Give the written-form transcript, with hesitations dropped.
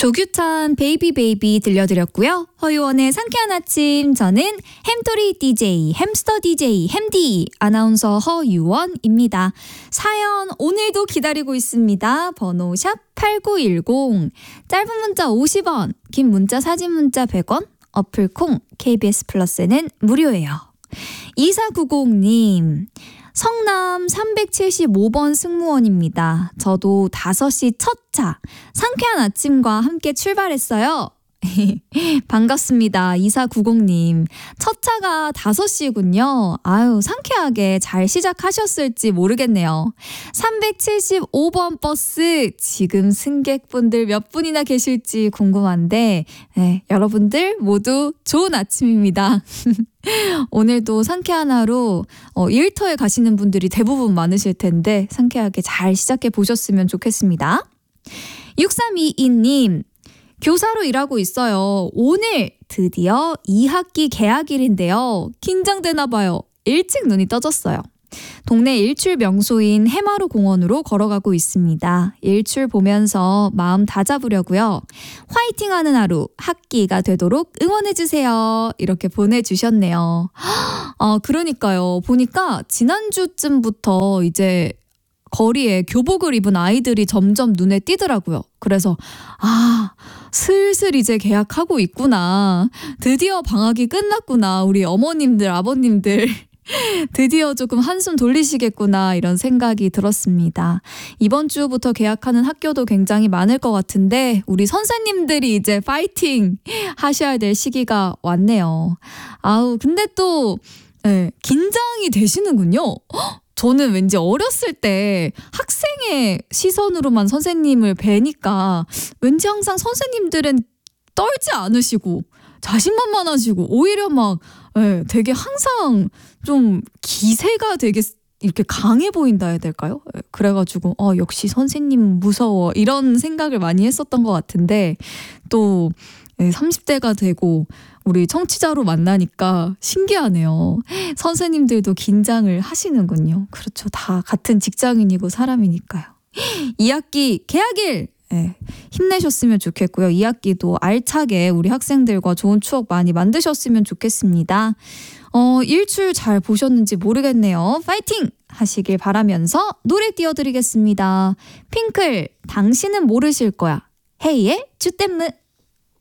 조규찬 베이비 베이비 들려드렸고요. 허유원의 상쾌한 아침, 저는 햄토리 DJ, 햄스터 DJ, 햄디 아나운서 허유원입니다. 사연 오늘도 기다리고 있습니다. 번호 샵 8910, 짧은 문자 50원, 긴 문자 사진 문자 100원, 어플 콩 KBS 플러스는 무료예요. 2490님, 성남 375번 승무원입니다. 저도 5시 첫 차, 상쾌한 아침과 함께 출발했어요. 반갑습니다. 2490님. 첫 차가 5시군요. 아유, 상쾌하게 잘 시작하셨을지 모르겠네요. 375번 버스, 지금 승객분들 몇 분이나 계실지 궁금한데, 네, 여러분들 모두 좋은 아침입니다. 오늘도 상쾌한 하루, 일터에 가시는 분들이 대부분 많으실 텐데 상쾌하게 잘 시작해 보셨으면 좋겠습니다. 6322님, 교사로 일하고 있어요. 오늘 드디어 2학기 개학일인데요. 긴장되나 봐요. 일찍 눈이 떠졌어요. 동네 일출 명소인 해마루 공원으로 걸어가고 있습니다. 일출 보면서 마음 다잡으려고요. 화이팅하는 하루, 학기가 되도록 응원해주세요. 이렇게 보내주셨네요. 그러니까요. 보니까 지난주쯤부터 이제 거리에 교복을 입은 아이들이 점점 눈에 띄더라고요. 그래서 슬슬 이제 개학하고 있구나. 드디어 방학이 끝났구나. 우리 어머님들, 아버님들 드디어 조금 한숨 돌리시겠구나, 이런 생각이 들었습니다. 이번 주부터 개학하는 학교도 굉장히 많을 것 같은데 우리 선생님들이 이제 파이팅 하셔야 될 시기가 왔네요. 근데 또 긴장이 되시는군요. 저는 왠지 어렸을 때 학생의 시선으로만 선생님을 뵈니까 왠지 항상 선생님들은 떨지 않으시고 자신만만하시고 오히려 막 되게 항상 좀 기세가 되게 이렇게 강해 보인다 해야 될까요? 그래가지고 역시 선생님 무서워, 이런 생각을 많이 했었던 것 같은데 또 30대가 되고 우리 청취자로 만나니까 신기하네요. 선생님들도 긴장을 하시는군요. 그렇죠. 다 같은 직장인이고 사람이니까요. 2학기 개학일! 힘내셨으면 좋겠고요. 2학기도 알차게 우리 학생들과 좋은 추억 많이 만드셨으면 좋겠습니다. 일출 잘 보셨는지 모르겠네요. 파이팅! 하시길 바라면서 노래 띄워드리겠습니다. 핑클, 당신은 모르실 거야. 헤이의 주댐무.